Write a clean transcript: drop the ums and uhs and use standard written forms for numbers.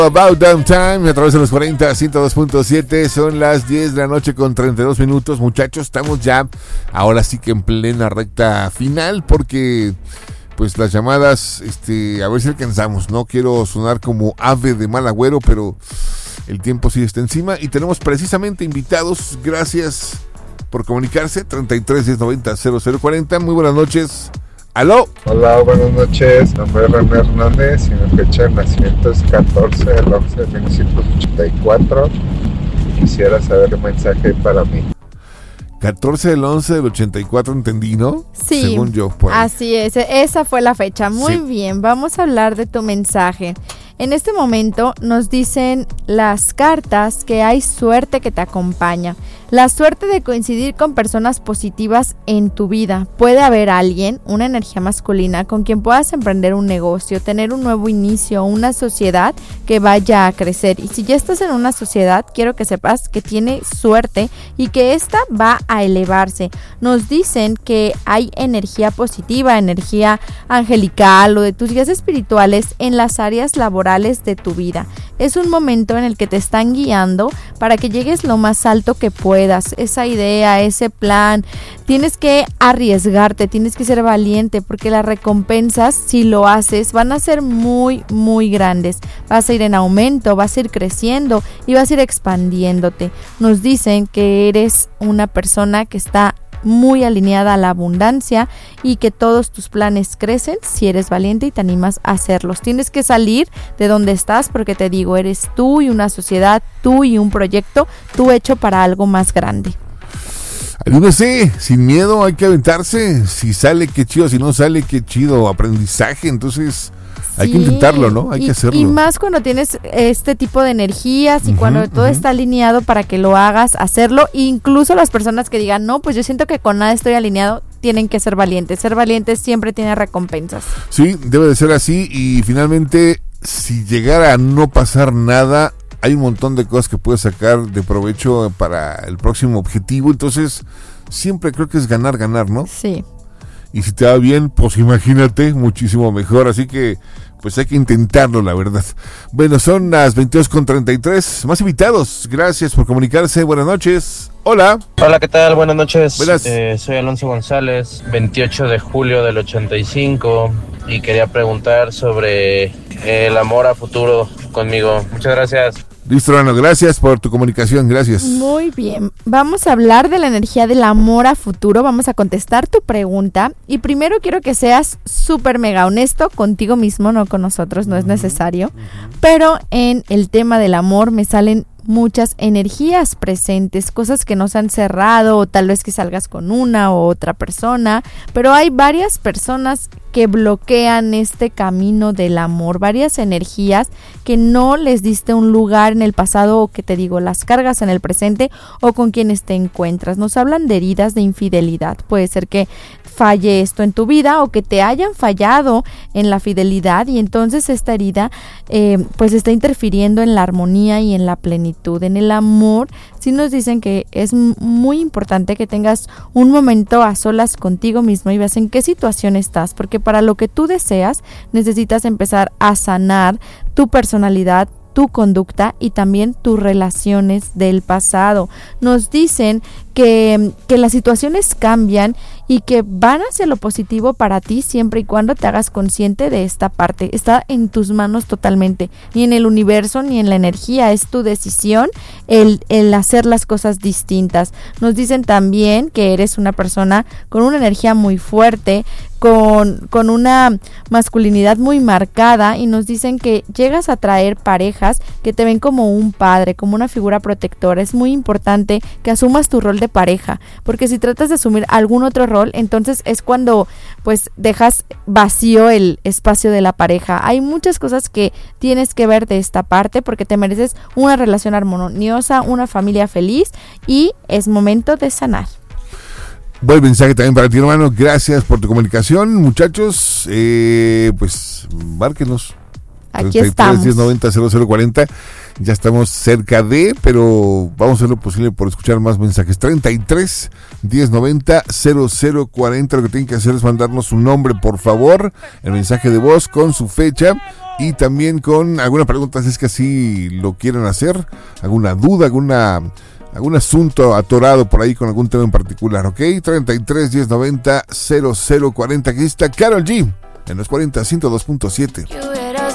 About Damn Time a través de los 40, 102.7. Son las 10 de la noche con 32 minutos. Muchachos, estamos ya ahora sí que en plena recta final porque pues las llamadas, a ver si alcanzamos. No quiero sonar como ave de mal agüero, pero el tiempo sí está encima y tenemos precisamente invitados. Gracias por comunicarse. 33 10 90 0040. Muy buenas noches. ¿Aló? Hola, buenas noches. Mi nombre es René Hernández y mi fecha de nacimiento es 14 del 11 de 1984. Quisiera saber qué mensaje hay para mí. 14 del 11 del 84, entendí, ¿no? Sí, según yo. Pues. Así es, esa fue la fecha. Muy sí. Bien, vamos a hablar de tu mensaje. En este momento nos dicen las cartas que hay suerte que te acompaña. La suerte de coincidir con personas positivas en tu vida. Puede haber alguien, una energía masculina, con quien puedas emprender un negocio, tener un nuevo inicio, una sociedad que vaya a crecer. Y si ya estás en una sociedad, quiero que sepas que tiene suerte y que esta va a elevarse. Nos dicen que hay energía positiva, energía angelical o de tus guías espirituales en las áreas laborales de tu vida. Es un momento en el que te están guiando para que llegues lo más alto que puedas. Esa idea, ese plan, tienes que arriesgarte, tienes que ser valiente porque las recompensas, si lo haces, van a ser muy, muy grandes. Vas a ir en aumento, vas a ir creciendo y vas a ir expandiéndote. Nos dicen que eres una persona que está muy alineada a la abundancia y que todos tus planes crecen si eres valiente y te animas a hacerlos. Tienes que salir de donde estás porque te digo, eres tú y una sociedad, tú y un proyecto, tú hecho para algo más grande. Ayúdese, sin miedo, hay que aventarse. Si sale, qué chido, si no sale, qué chido. Aprendizaje, entonces hay que intentarlo, ¿no? Hay que hacerlo. Y más cuando tienes este tipo de energías y cuando todo está alineado para que lo hagas, hacerlo. Incluso las personas que digan, no, pues yo siento que con nada estoy alineado, tienen que ser valientes. Ser valientes siempre tiene recompensas. Sí, debe de ser así. Y finalmente, si llegara a no pasar nada, hay un montón de cosas que puedes sacar de provecho para el próximo objetivo. Entonces, siempre creo que es ganar, ¿no? Sí. Y si te va bien, pues imagínate, muchísimo mejor. Así que, pues hay que intentarlo, la verdad. Bueno, son las 22:33. Más invitados. Gracias por comunicarse. Buenas noches. Hola. Hola, ¿qué tal? Buenas noches. Buenas. Soy Alonso González, 28 de julio del 85. Y quería preguntar sobre el amor a futuro conmigo. Muchas gracias. Listo, hermano, gracias por tu comunicación, gracias. Muy bien, vamos a hablar de la energía del amor a futuro, vamos a contestar tu pregunta y primero quiero que seas súper mega honesto contigo mismo, no con nosotros, no es necesario, pero en el tema del amor me salen muchas energías presentes, cosas que no se han cerrado o tal vez que salgas con una u otra persona, pero hay varias personas que bloquean este camino del amor, varias energías que no les diste un lugar en el pasado o que te digo, las cargas en el presente o con quienes te encuentras. Nos hablan de heridas de infidelidad, puede ser que falle esto en tu vida o que te hayan fallado en la fidelidad y entonces esta herida pues está interfiriendo en la armonía y en la plenitud. En el amor sí nos dicen que es muy importante que tengas un momento a solas contigo mismo y veas en qué situación estás, porque para lo que tú deseas necesitas empezar a sanar tu personalidad, tu conducta y también tus relaciones del pasado. Nos dicen que las situaciones cambian y que van hacia lo positivo para ti siempre y cuando te hagas consciente de esta parte. Está en tus manos totalmente, ni en el universo ni en la energía, es tu decisión el hacer las cosas distintas. Nos dicen también que eres una persona con una energía muy fuerte, con una masculinidad muy marcada y nos dicen que llegas a traer parejas que te ven como un padre, como una figura protectora. Es muy importante que asumas tu rol de pareja, porque si tratas de asumir algún otro rol, entonces es cuando pues dejas vacío el espacio de la pareja. Hay muchas cosas que tienes que ver de esta parte porque te mereces una relación armoniosa, una familia feliz y es momento de sanar. Buen mensaje también para ti, hermano. Gracias por tu comunicación, muchachos. Pues márquenos. Aquí 33 estamos. 1090 0040. Ya estamos cerca de, pero vamos a hacer lo posible por escuchar más mensajes. 33 1090 0040. Lo que tienen que hacer es mandarnos su nombre, por favor, el mensaje de voz con su fecha y también con alguna pregunta si es que así lo quieren hacer, alguna duda, algún asunto atorado por ahí con algún tema en particular, ¿ok? 33 10 90 0040. Aquí está Karol G en los 40 102.7.